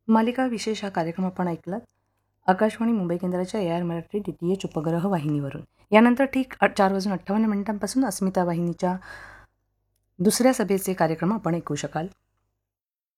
मालिका विशेष हा कार्यक्रम आपण ऐकलात आकाशवाणी मुंबई केंद्राच्या AR मराठी DTH उपग्रह वाहिनीवरून. यानंतर ठीक 4:58 पासून अस्मिता वाहिनीच्या दुसऱ्या सभेचे कार्यक्रम आपण ऐकू शकाल.